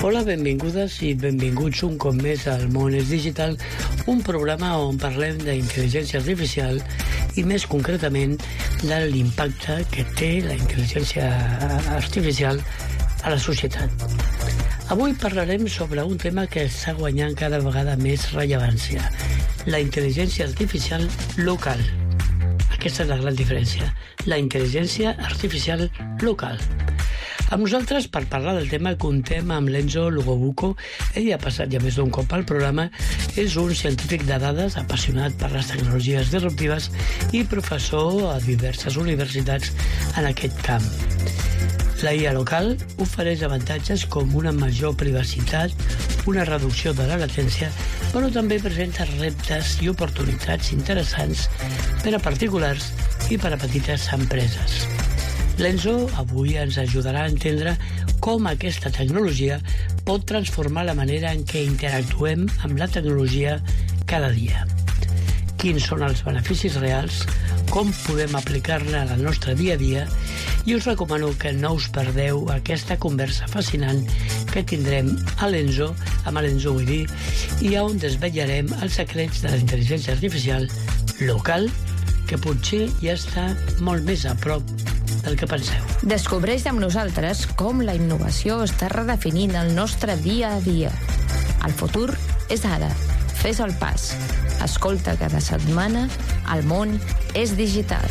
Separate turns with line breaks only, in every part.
Hola, benvingudes i benvinguts un cop més al Món és Digital, un programa on parlem d'intel·ligència artificial i més concretament de l'impacte que té la intel·ligència artificial a la societat. Avui parlarem sobre un tema que està guanyant cada vegada més rellevància, la intel·ligència artificial local. Aquesta és la gran diferència, la intel·ligència artificial local. Amb nosaltres, per parlar del tema, contem amb l'Enzo Lugobuco. Ell ha passat ja més d'un cop al programa. És un científic de dades, apassionat per les tecnologies disruptives i professor a diverses universitats en aquest camp. La IA local ofereix avantatges com una major privacitat, una reducció de la latència, però també presenta reptes i oportunitats interessants per a particulars i per a petites empreses. L'Enzo avui ens ajudarà a entendre com aquesta tecnologia pot transformar la manera en què interactuem amb la tecnologia cada dia. Quins són els beneficis reals, com podem aplicar-la al nostre dia a dia, i us recomano que no us perdeu aquesta conversa fascinant que tindrem amb l'Enzo, vull dir, i on desvetllarem els secrets de la intel·ligència artificial local, que potser ja està molt més a prop del que penseu.
Descobreix amb nosaltres com la innovació està redefinint el nostre dia a dia. El futur és ara. Fes el pas. Escolta cada setmana El Món és Digital.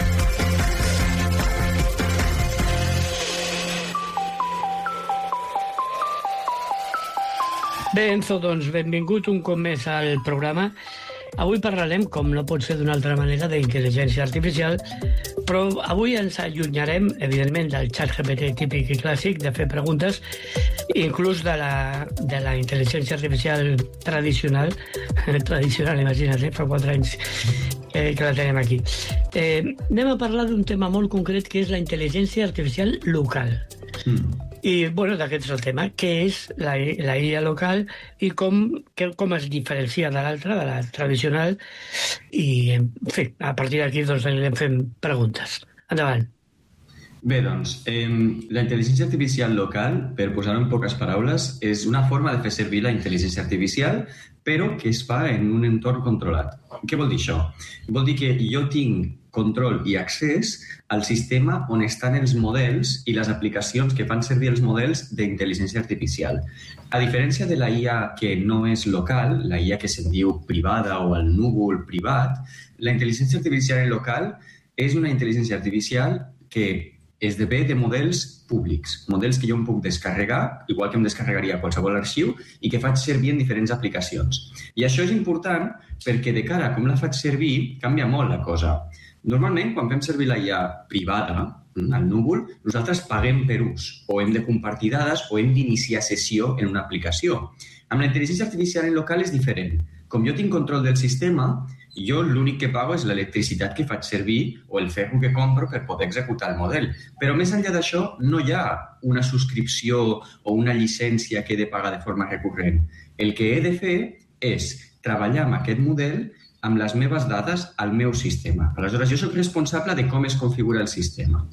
Bé, Enzo, doncs benvingut un cop més al programa. Avui parlarem, com no pot ser d'una altra manera, d'intel·ligència artificial, però avui ens allunyarem, evidentment, del xat GPT típic i clàssic de fer preguntes, inclús de la intel·ligència artificial tradicional, imagina't, fa 4 anys que la tenim aquí. Anem a parlar d'un tema molt concret, que és la intel·ligència artificial local. I, bueno, d'aquest és el tema. Què és la IA local i com es diferencia de l'altra, de la tradicional? I, en fi, a partir d'aquí doncs, anirem fent preguntes. Endavant.
Bé, doncs, la intel·ligència artificial local, per posar-ho en poques paraules, és una forma de fer servir la intel·ligència artificial, però que es fa en un entorn controlat. Què vol dir això? Vol dir que jo tinc control i accés al sistema on estan els models i les aplicacions que fan servir els models d'intel·ligència artificial. A diferència de la IA que no és local, la IA que se'n diu privada o el núvol privat, la intel·ligència artificial local és una intel·ligència artificial que esdevé de models públics, models que jo em puc descarregar, igual que em descarregaria qualsevol arxiu, i que faig servir en diferents aplicacions. I això és important perquè de cara a com la faig servir canvia molt la cosa. Normalment, quan fem servir la IA privada, al núvol, nosaltres paguem per ús, o hem de compartir dades, o hem d'iniciar sessió en una aplicació. Amb la intel·ligència artificial en local és diferent. Com jo tinc control del sistema, jo l'únic que pago és l'electricitat que faig servir o el ferro que compro per poder executar el model. Però més enllà d'això, no hi ha una subscripció o una llicència que he de pagar de forma recurrent. El que he de fer és treballar amb aquest model amb les meves dades al meu sistema. Aleshores, jo soc responsable de com es configura el sistema.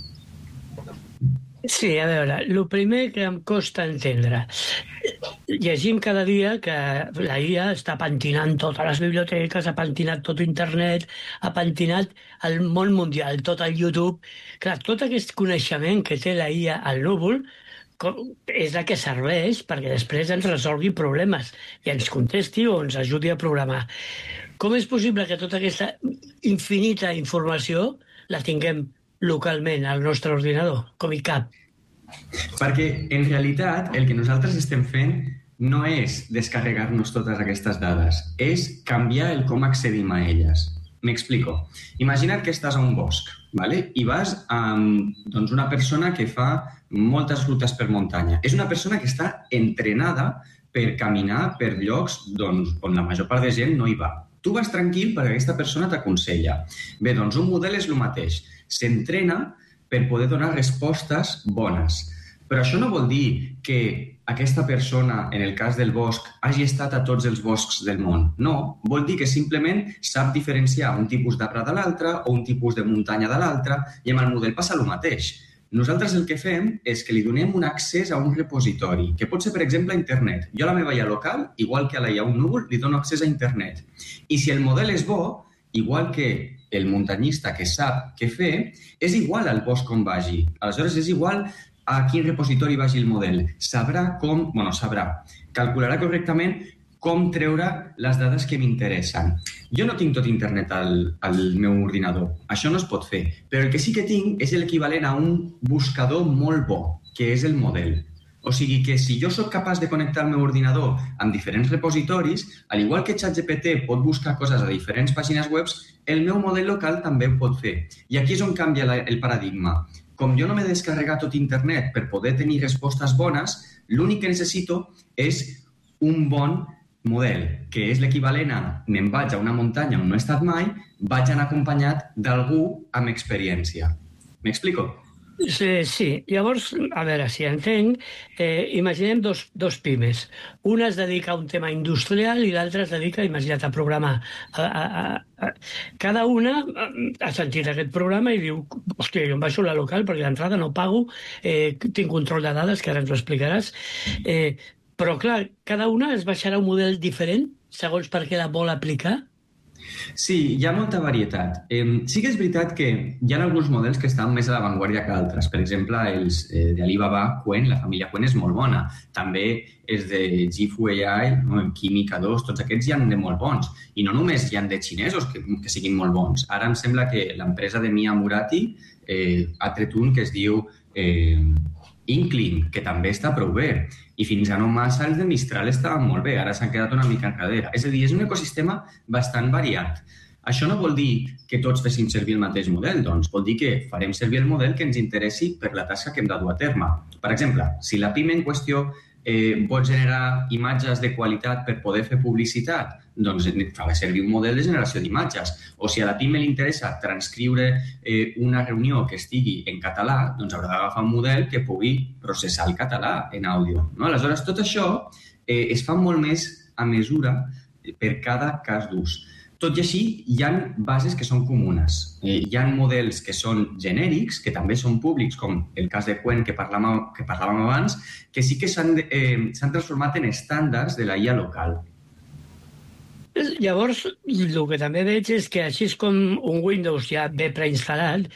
Sí, a veure, el primer que em costa entendre. Llegim cada dia que la IA està pentinant totes les biblioteques, ha pentinat tot internet, ha pentinat el món mundial, tot el YouTube. Clar, tot aquest coneixement que té la IA al núvol és el que serveix perquè després ens resolgui problemes i ens contesti o ens ajudi a programar. Com és possible que tota aquesta infinita informació la tinguem localment al nostre ordinador, com hi cap?
Perquè, en realitat, el que nosaltres estem fent no és descarregar-nos totes aquestes dades, és canviar el com accedim a elles. M'explico. Imagina't que estàs a un bosc, ¿vale? I vas amb una persona que fa moltes rutes per muntanya. És una persona que està entrenada per caminar per llocs on la major part de gent no hi va. Tu vas tranquil perquè aquesta persona t'aconsella. Bé, doncs un model és el mateix. S'entrena per poder donar respostes bones. Però això no vol dir que aquesta persona, en el cas del bosc, hagi estat a tots els boscs del món. No, vol dir que simplement sap diferenciar un tipus d'arbre de l'altre o un tipus de muntanya de l'altre, i amb el model passa el mateix. Nosaltres el que fem és que li donem un accés a un repositori, que pot ser, per exemple, a internet. Jo a la meva IA local, igual que a la IA un núvol, li dono accés a internet. I si el model és bo, igual que el muntanyista que sap què fer, és igual al bosc on vagi. Aleshores, és igual a quin repositori vagi el model. Calcularà correctament com treure les dades que m'interessen. Jo no tinc tot internet al meu ordinador. Això no es pot fer. Però el que sí que tinc és l'equivalent a un buscador molt bo, que és el model. O sigui que si jo sóc capaç de connectar el meu ordinador amb diferents repositoris, al igual que ChatGPT pot buscar coses a diferents pàgines web, el meu model local també ho pot fer. I aquí és on canvia el paradigma. Com jo no m'he de descarregar tot internet per poder tenir respostes bones, l'únic que necessito és un bon model, que és l'equivalent a me'n vaig a una muntanya on no he estat mai, vaig anar acompanyat d'algú amb experiència. M'explico?
Sí. Llavors, a veure si entenc, imaginem dos pimes. Una es dedica a un tema industrial i l'altra es dedica, imagina't, a programar. Cada una ha sentit aquest programa i diu, hòstia, jo em baixo la local perquè d'entrada no pago, tinc control de dades, que ara ens ho explicaràs, però clar, cada una es baixarà un model diferent segons per què la vol aplicar?
Sí, hi ha molta varietat. Sí que és veritat que hi ha alguns models que estan més a l'avantguàrdia que altres. Per exemple, els d'Alibaba, Qwen, la família Qwen és molt bona. També els de Jifu AI, Química 2, tots aquests hi ha de molt bons. I no només hi ha de xinesos que siguin molt bons. Ara em sembla que l'empresa de Mia Murati ha tret un que es diu Inkling, que també està prou bé. I fins a no massa els de Mistral estaven molt bé, ara s'han quedat una mica enrere. És a dir, és un ecosistema bastant variat. Això no vol dir que tots fessin servir el mateix model, doncs vol dir que farem servir el model que ens interessi per la tasca que hem de dur a terme. Per exemple, si la PIME en qüestió pot generar imatges de qualitat per poder fer publicitat, doncs farà servir un model de generació d'imatges. O si a la PIME li interessa transcriure una reunió que estigui en català, doncs haurà d'agafar un model que pugui processar el català en àudio. Aleshores, tot això es fa molt més a mesura per cada cas d'ús. Tot i així, hi ha bases que són comunes. Hi ha models que són genèrics, que també són públics, com el cas de Qwen que parlàvem abans, que sí que s'han transformat en estàndards de la IA local.
Llavors, el que també veig és que així com un Windows ja ve preinstal·lat,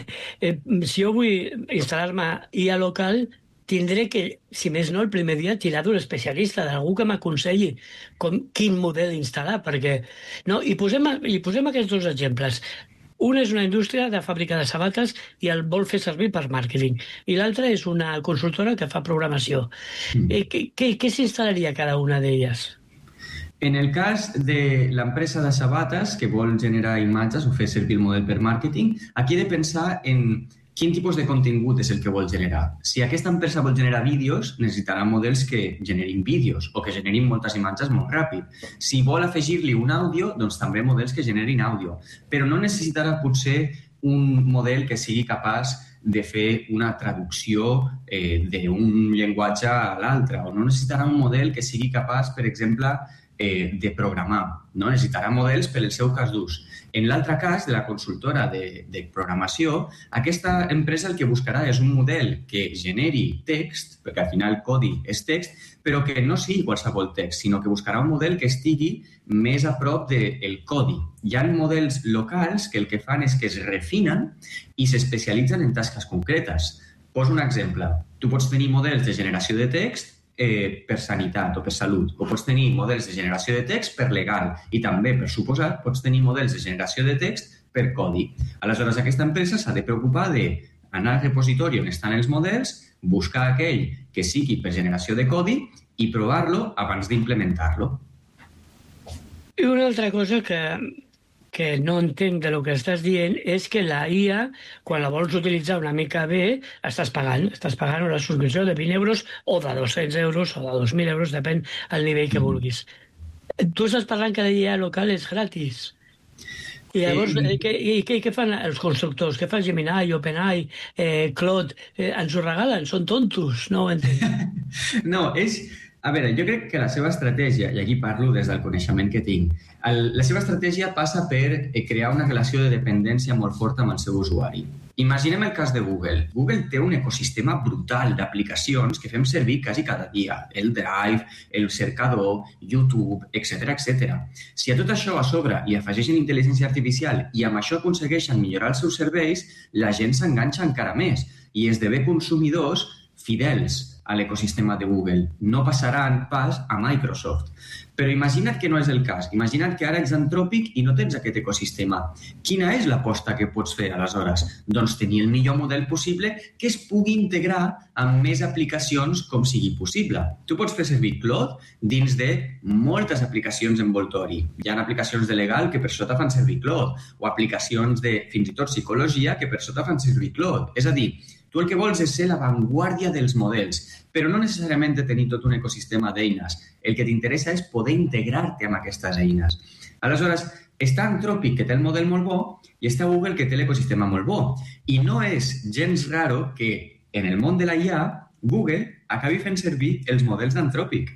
si jo vull instal·lar-me IA local, tindré que, si més no, el primer dia tirar d'un especialista, d'algú que m'aconselli quin model instal·lar, perquè... I posem aquests dos exemples. Una és una indústria de fàbrica de sabates i el vol fer servir per màrqueting. I l'altra és una consultora que fa programació. Què s'instal·laria cada una d'elles?
En el cas de l'empresa de sabates que vol generar imatges o fer servir el model per màrqueting, aquí he de pensar en quin tipus de contingut és el que vol generar. Si aquesta empresa vol generar vídeos, necessitarà models que generin vídeos o que generin moltes imatges molt ràpid. Si vol afegir-li un àudio, doncs també models que generin àudio. Però no necessitarà potser un model que sigui capaç de fer una traducció d'un llenguatge a l'altre, o no necessitarà un model que sigui capaç, per exemple, de programar. Necessitarà models per al seu cas d'ús. En l'altre cas, de la consultora de programació, aquesta empresa el que buscarà és un model que generi text, perquè al final el codi és text, però que no sigui qualsevol text, sinó que buscarà un model que estigui més a prop del codi. Hi ha models locals que el que fan és que es refinen i s'especialitzen en tasques concretes. Poso un exemple. Tu pots tenir models de generació de text per sanitat o per salut, o pots tenir models de generació de text per legal i també, per suposat, pots tenir models de generació de text per codi. Aleshores, aquesta empresa s'ha de preocupar d'anar al repositori on estan els models, buscar aquell que sigui per generació de codi i provar-lo abans d'implementar-lo.
I una altra cosa que no entenc de lo que estàs dient és que la IA, quan la vols utilitzar una mica bé, estàs pagant una subscripció de 20 euros o de 200 euros o de 2.000 euros, depèn del nivell que vulguis. Tu estàs parlant que la IA local és gratis. I llavors, què fan els constructors? Què fa Gemini, OpenAI, Claude? Ens ho regalen? Són tontos? No ho entenc.
No, a veure, jo crec que la seva estratègia, i aquí parlo des del coneixement que tinc, la seva estratègia passa per crear una relació de dependència molt forta amb el seu usuari. Imaginem el cas de Google. Google té un ecosistema brutal d'aplicacions que fem servir quasi cada dia. El Drive, el cercador, YouTube, etc etc. Si a tot això a sobre li afegeixen intel·ligència artificial i amb això aconsegueixen millorar els seus serveis, la gent s'enganxa encara més i esdevé consumidors fidels a l'ecosistema de Google. No passaran pas a Microsoft. Però imagina't que no és el cas. Imagina't que ara ets Anthropic i no tens aquest ecosistema. Quina és l'aposta que pots fer, aleshores? Doncs tenir el millor model possible que es pugui integrar amb més aplicacions com sigui possible. Tu pots fer servir Claude dins de moltes aplicacions envoltori. Hi ha aplicacions de legal que per sota fan servir Claude, o aplicacions de, fins i tot, psicologia que per sota fan servir Claude. És a dir, tu el que vols és ser l'avantguàrdia dels models, però no necessàriament de tenir tot un ecosistema d'eines. El que t'interessa és poder integrar-te amb aquestes eines. Aleshores, està Anthropic, que té el model molt bo, i està Google, que té l'ecosistema molt bo. I no és gens raro que en el món de la IA, Google acabi fent servir els models d'Anthropic.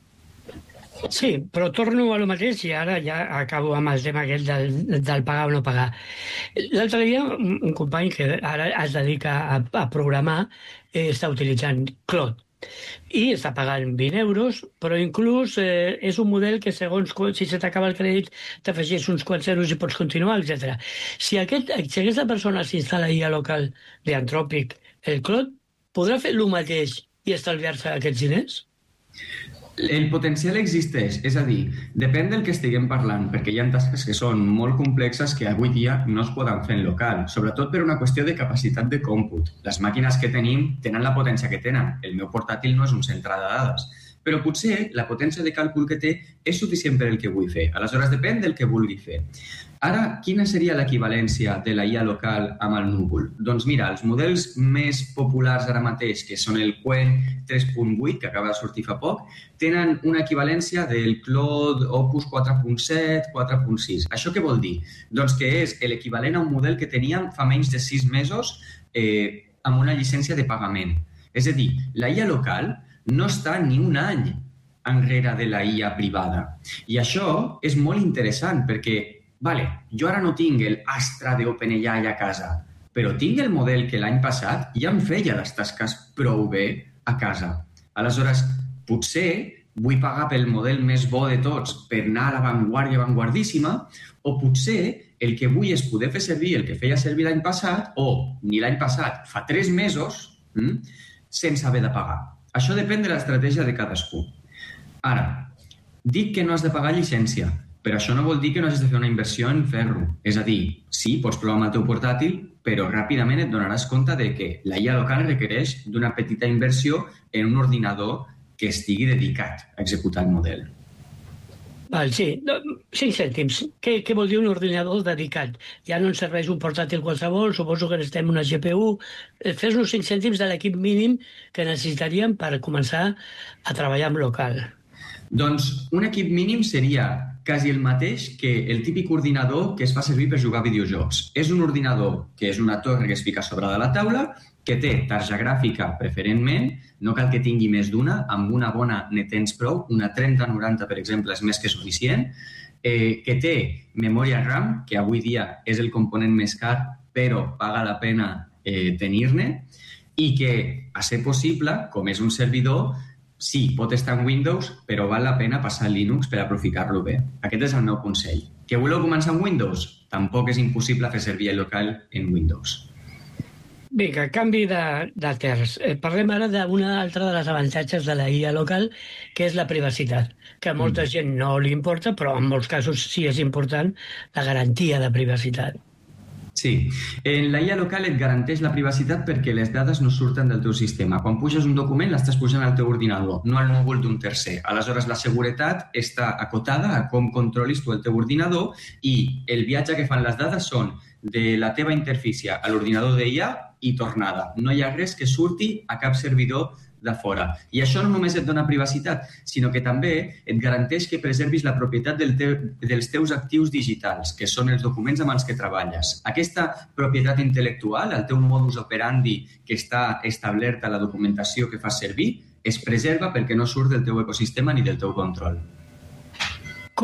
Sí, però torno a lo mateix i ara ja acabo amb el tema aquest del pagar o no pagar. L'altre dia, un company que ara es dedica a programar està utilitzant Claude i està pagant 20 euros, però inclús és un model que segons si se t'acaba el crèdit t'afegeix uns quants euros i pots continuar, etc. Si aquesta persona s'instal·la a IA local d'Anthropic, el Claude podrà fer el mateix i estalviar-se aquests diners?
El potencial existeix, és a dir, depèn del que estiguem parlant, perquè hi ha tasques que són molt complexes que avui dia no es poden fer en local, sobretot per una qüestió de capacitat de còmput. Les màquines que tenim tenen la potència que tenen. El meu portàtil no és un centre de dades, però potser la potència de càlcul que té és suficient per el que vull fer. Aleshores, depèn del que vulgui fer. Ara, quina seria l'equivalència de la IA local amb el núvol? Doncs mira, els models més populars ara mateix, que són el Qwen 3.8, que acaba de sortir fa poc, tenen una equivalència del Claude Opus 4.7, 4.6. Això què vol dir? Doncs que és l'equivalent a un model que teníem fa menys de 6 mesos amb una llicència de pagament. És a dir, la IA local no està ni un any enrere de la IA privada. I això és molt interessant perquè jo ara no tinc el Astra d'OpenAI a casa, però tinc el model que l'any passat ja em feia les tasques prou bé a casa. Aleshores, potser vull pagar pel model més bo de tots per anar a l'avantguàrdia avantguardíssima, o potser el que vull és poder fer servir el que feia servir l'any passat, o ni l'any passat, fa 3 mesos, sense haver de pagar. Això depèn de l'estratègia de cadascú. Ara, dic que no has de pagar llicència, però això no vol dir que no hagis de fer una inversió en ferro. És a dir, sí, pots provar amb el teu portàtil, però ràpidament et donaràs compte de que la IA local requereix d'una petita inversió en un ordinador que estigui dedicat a executar el model.
Sí, 5 cèntims. Què vol dir un ordinador dedicat? Ja no ens serveix un portàtil qualsevol, suposo que necessitem una GPU. Fes-nos 5 cèntims de l'equip mínim que necessitaríem per començar a treballar en local.
Doncs un equip mínim seria quasi el mateix que el típic ordinador que es fa servir per jugar a videojocs. És un ordinador que és una torre que es fica a sobre de la taula, que té tarja gràfica preferentment, no cal que tingui més d'una, amb una bona ne tens prou, una 3090, per exemple, és més que suficient, que té memòria RAM, que avui dia és el component més car, però paga la pena tenir-ne, i que, a ser possible, com és un servidor, sí, pot estar en Windows, però val la pena passar a Linux per aprofitar-lo bé. Aquest és el meu consell. Que voleu començar en Windows? Tampoc és impossible fer servir el local en Windows.
Vinga, canvi de terç. Parlem ara d'una altra de les avantatges de la IA local, que és la privacitat, que a molta gent no li importa, però en molts casos sí és important la garantia de privacitat.
Sí, en la IA local et garanteix la privacitat perquè les dades no surten del teu sistema. Quan puges un document l'estàs pujant al teu ordinador, no al núvol d'un tercer. Aleshores, la seguretat està acotada a com controlis tu el teu ordinador i el viatge que fan les dades són de la teva interfície a l'ordinador d'IA i tornada. No hi ha res que surti a cap servidor de fora. I això no només et dona privacitat, sinó que també et garanteix que preservis la propietat dels teus actius digitals, que són els documents amb els que treballes. Aquesta propietat intel·lectual, el teu modus operandi que està establert a la documentació que fas servir, es preserva perquè no surt del teu ecosistema ni del teu control.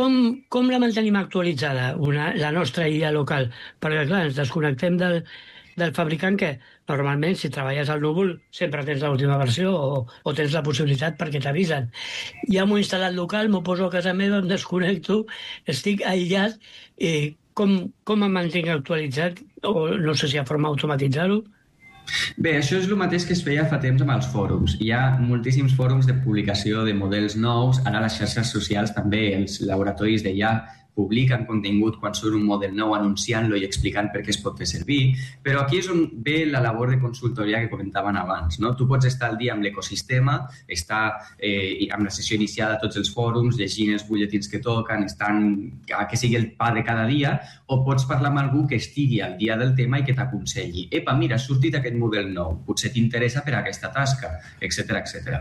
Com la mantenim actualitzada, la nostra IA local? Perquè, clar, ens desconnectem del fabricant que normalment si treballes al núvol sempre tens l'última versió o tens la possibilitat perquè t'avisen. Ja m'ho he instal·lat local, m'ho poso a casa meva, em desconnecto, estic aïllat i com em mantinc actualitzat o no sé si hi ha forma d'automatitzar-ho?
Bé, això és el mateix que es feia fa temps amb els fòrums. Hi ha moltíssims fòrums de publicació de models nous, ara les xarxes socials també, els laboratoris d'IA publiquen contingut quan surt un model nou anunciant-lo i explicant per què es pot fer servir, però aquí és on ve la labor de consultoria que comentaven abans, no? Tu pots estar al dia amb l'ecosistema, estar amb la sessió iniciada a tots els fòrums, llegint els butlletins que toquen, que sigui el pa de cada dia, o pots parlar amb algú que estigui al dia del tema i que t'aconselli. Epa, mira, ha sortit aquest model nou, potser t'interessa per a aquesta tasca, etc etc.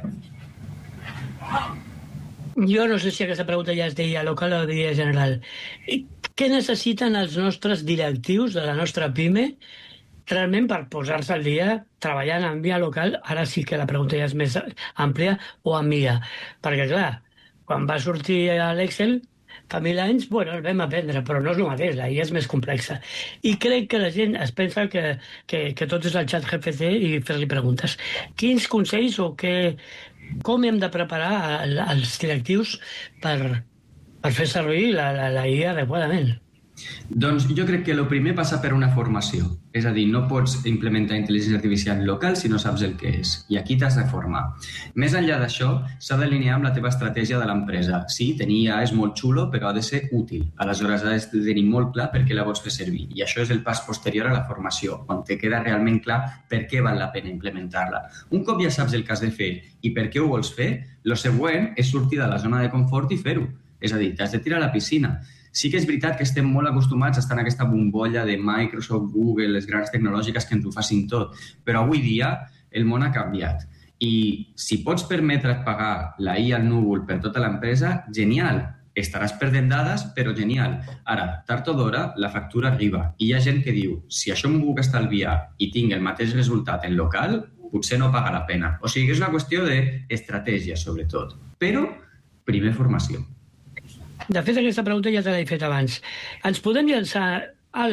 Jo no sé si aquesta pregunta ja es deia local o deia general. Què necessiten els nostres directius de la nostra PIME realment per posar-se al dia treballant en via local? Ara sí que la pregunta ja és més àmplia, o en via. Perquè, clar, quan va sortir l'Excel, fa 1000 anys, bueno, el vam aprendre, però no és el mateix, la IA és més complexa. I crec que la gent es pensa que tot és el xat GPT i fer-li preguntes. Quins consells o com hem de preparar els directius per fer servir la IA adequadament?
Doncs jo crec que el primer passa per una formació. És a dir, no pots implementar intel·ligència artificial local si no saps el que és. I aquí t'has de formar. Més enllà d'això, s'ha d'alinear amb la teva estratègia de l'empresa. Sí, tenir IA és molt xulo, però ha de ser útil. Aleshores, has de tenir molt clar per què la vols fer servir. I això és el pas posterior a la formació, on te queda realment clar per què val la pena implementar-la. Un cop ja saps el que has de fer i per què ho vols fer, el següent és sortir de la zona de confort i fer-ho. És a dir, t'has de tirar a la piscina. Sí que és veritat que estem molt acostumats a estar en aquesta bombolla de Microsoft, Google, les grans tecnològiques que ens ho facin tot, però avui dia el món ha canviat. I si pots permetre't pagar la IA al núvol per tota l'empresa, genial. Estaràs perdent dades, però genial. Ara, tard o d'hora, la factura arriba. I hi ha gent que diu, si això em puc estalviar i tinc el mateix resultat en local, potser no paga la pena. O sigui que és una qüestió d'estratègia, sobretot. Però, primer formació.
De fet, aquesta pregunta ja te l'he fet abans. Ens podem llançar,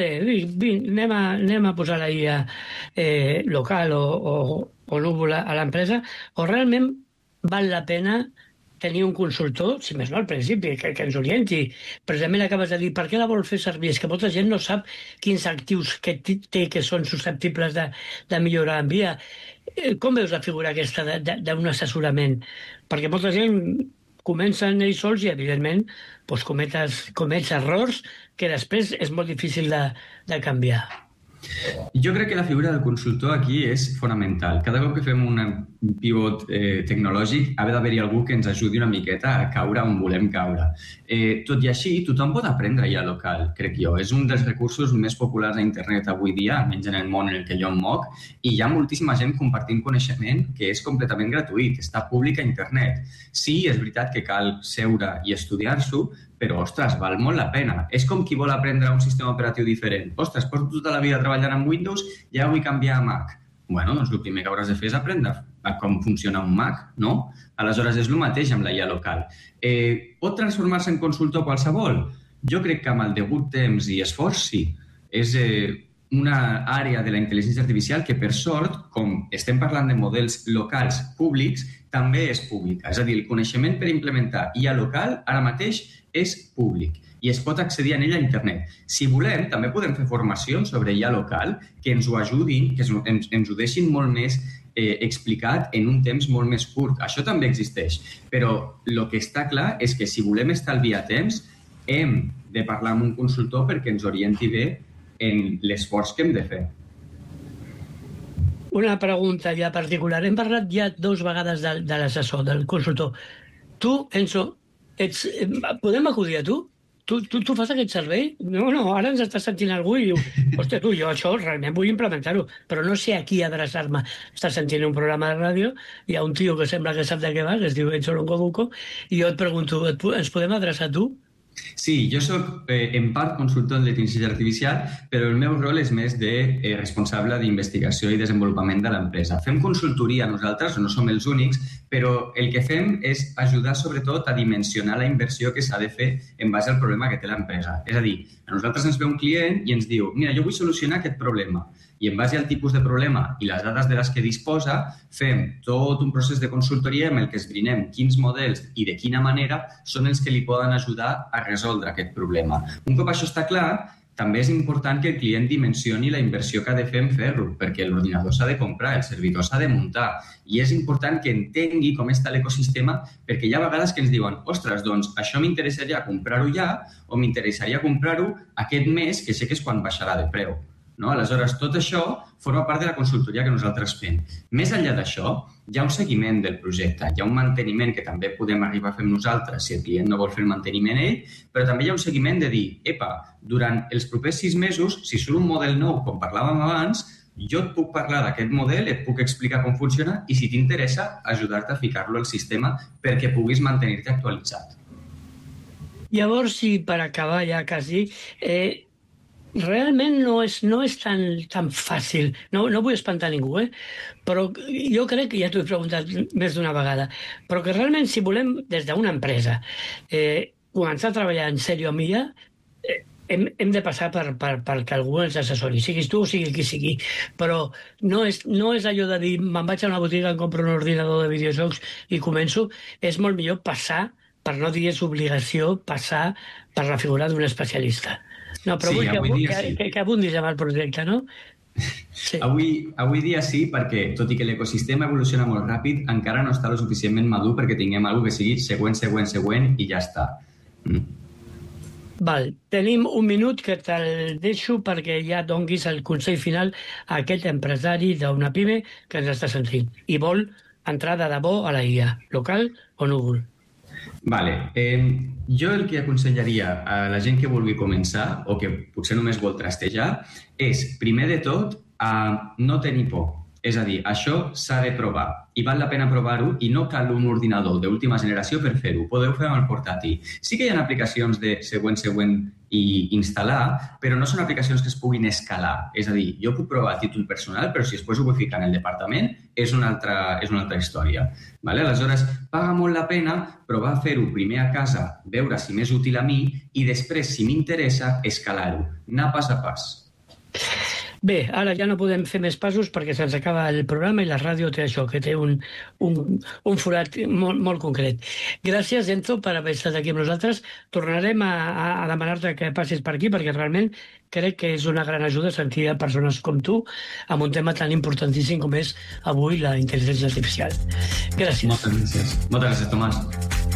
anem a posar la IA local o núvol a l'empresa, o realment val la pena tenir un consultor, si més no al principi, que ens orienti. Precisament acabes de dir, per què la vol fer servir? És que molta gent no sap quins actius que té que són susceptibles de millorar en via. Com veus la figura aquesta d'un assessorament? Perquè molta gent comencen ells sols i, evidentment, comets errors que després és molt difícil de canviar.
Jo crec que la figura del consultor aquí és fonamental. Cada cop que fem un pivot tecnològic ha d'haver-hi algú que ens ajudi una miqueta a caure on volem caure. Tot i així, tothom pot aprendre ja local, crec jo. És un dels recursos més populars a internet avui dia, almenys en el món en el que jo em moc, i hi ha moltíssima gent compartint coneixement que és completament gratuït, està públic a internet. Sí, és veritat que cal seure i estudiar-s'ho, però, ostres, val molt la pena. És com qui vol aprendre un sistema operatiu diferent. Ostres, porto tota la vida treballant amb Windows i ja vull canviar a Mac. Bueno, doncs el primer que hauràs de fer és aprendre com funciona un Mac, no? Aleshores, és el mateix amb la IA local. Pot transformar-se en consultor qualsevol? Jo crec que amb el degut temps i esforç, sí. És una àrea de la intel·ligència artificial que, per sort, com estem parlant de models locals públics, també és pública. És a dir, el coneixement per implementar IA local ara mateix és públic i es pot accedir a ella a internet. Si volem, també podem fer formacions sobre IA local que ens ho ajudin, que ens ho deixin molt més explicat en un temps molt més curt. Això també existeix, però el que està clar és que si volem estalviar temps, hem de parlar amb un consultor perquè ens orienti bé en l'esforç que hem de fer.
Una pregunta ja particular. Hem parlat ja 2 vegades de l'assessor, del consultor. Tu, Enzo, podem acudir a tu? Tu fas aquest servei? No, ara ens està sentint algú i diu, hòstia, jo això realment vull implementar-ho, però no sé a qui adreçar-me. Estàs sentint un programa de ràdio, hi ha un tio que sembla que sap de què va, que es diu Enzo Longobuco, i jo et pregunto, ens podem adreçar a tu?
Sí, jo soc en part consultor en l'intel·ligència artificial, però el meu rol és més de responsable d'investigació i desenvolupament de l'empresa. Fem consultoria nosaltres, no som els únics, però el que fem és ajudar sobretot a dimensionar la inversió que s'ha de fer en base al problema que té l'empresa. És a dir, a nosaltres ens ve un client i ens diu mira, jo vull solucionar aquest problema i en base al tipus de problema i les dades de les que disposa fem tot un procés de consultoria en el que esbrinem quins models i de quina manera són els que li poden ajudar a resoldre aquest problema. Un cop això està clar, també és important que el client dimensioni la inversió que ha de fer en fer-ho, perquè l'ordinador s'ha de comprar, el servidor s'ha de muntar, i és important que entengui com està l'ecosistema, perquè hi ha vegades que ens diuen ostres, doncs això m'interessaria comprar-ho ja o m'interessaria comprar-ho aquest mes, que sé que és quan baixarà de preu. No? Aleshores, tot això forma part de la consultoria que nosaltres fem. Més enllà d'això, hi ha un seguiment del projecte, hi ha un manteniment que també podem arribar a fer nosaltres si el client no vol fer el manteniment ell, però també hi ha un seguiment de dir, epa, durant els propers 6 mesos, si surt un model nou, com parlàvem abans, jo et puc parlar d'aquest model, et puc explicar com funciona i si t'interessa, ajudar-te a ficar-lo al sistema perquè puguis mantenir-te actualitzat.
Llavors, si per acabar ja quasi, realment no és tan fàcil. No vull espantar ningú, però jo crec que ja t'ho he preguntat més d'una vegada, però que realment si volem des d'una empresa començar a treballar en sèrio amb ella, hem de passar perquè algú ens assessori, siguis tu o sigui qui sigui, però no és allò de dir me'n vaig a una botiga, em compro un ordinador de videojocs i començo. És molt millor passar, per no dir és obligació, passar per la figura d'un especialista. No, però
sí,
vull que abundis amb el projecte, no?
Sí. Avui dia sí, perquè tot i que l'ecosistema evoluciona molt ràpid, encara no està lo suficientment madur perquè tinguem alguna que sigui següent i ja està.
Val, tenim un minut que te'l deixo perquè ja donguis el consell final a aquest empresari d'una PIME que ens està sentint i vol entrar de debò a la IA, local o núvol.
Vale. Jo el que aconsellaria a la gent que vulgui començar o que potser només vol trastejar és, primer de tot, no tenir por. És a dir, això s'ha de provar i val la pena provar-ho i no cal un ordinador d'última generació per fer-ho. Podeu fer amb el portàtil. Sí que hi ha aplicacions de següent i instal·lar, però no són aplicacions que es puguin escalar. És a dir, jo puc provar a títol personal, però si després ho vull ficar en el departament és una altra història. Vale? Aleshores, paga molt la pena provar a fer-ho primer a casa, veure si m'és útil a mi i després, si m'interessa, escalar-ho. Anar pas a pas.
Bé, ara ja no podem fer més passos perquè se'ns acaba el programa i la ràdio té això, que té un forat molt concret. Gràcies, Enzo, per haver estat aquí amb nosaltres. Tornarem a demanar-te que passis per aquí perquè realment crec que és una gran ajuda sentir a persones com tu amb un tema tan importantíssim com és avui la intel·ligència artificial. Gràcies.
Moltes gràcies. Moltes gràcies, Tomàs.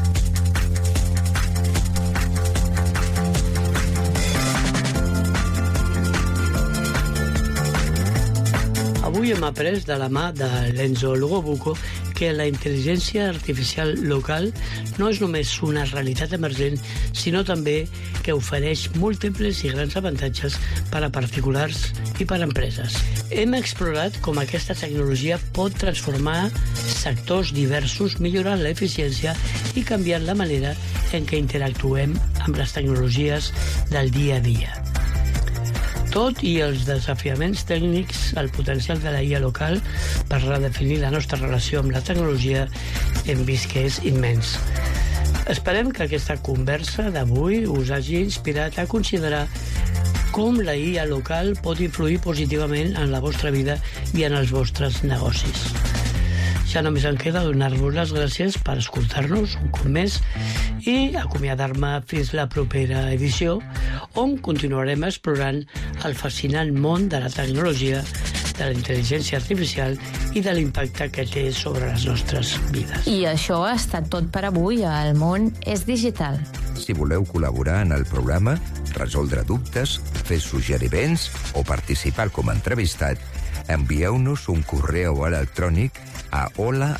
Avui hem après de la mà de l'Enzo Lugobuco que la intel·ligència artificial local no és només una realitat emergent, sinó també que ofereix múltiples i grans avantatges per a particulars i per a empreses. Hem explorat com aquesta tecnologia pot transformar sectors diversos, millorant l'eficiència i canviant la manera en què interactuem amb les tecnologies del dia a dia. Tot i els desafiaments tècnics, el potencial de la IA local per redefinir la nostra relació amb la tecnologia hem vist que és immens. Esperem que aquesta conversa d'avui us hagi inspirat a considerar com la IA local pot influir positivament en la vostra vida i en els vostres negocis. Ja només em queda donar-vos les gràcies per escoltar-nos un cop més i acomiadar-me fins la propera edició on continuarem explorant el fascinant món de la tecnologia, de la intel·ligència artificial i de l'impacte que té sobre les nostres vides.
I això ha estat tot per avui a El Món és Digital.
Si voleu col·laborar en el programa, resoldre dubtes, fer suggeriments o participar com a entrevistat, envieu-nos un correu electrònic a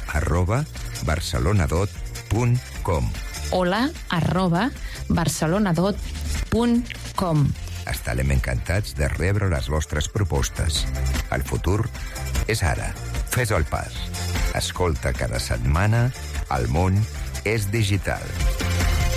hola@barcelonadot.com.
hola@barcelonadot.com.
Estarem encantats de rebre les vostres propostes. El futur és ara. Fes el pas. Escolta cada setmana El Món és Digital.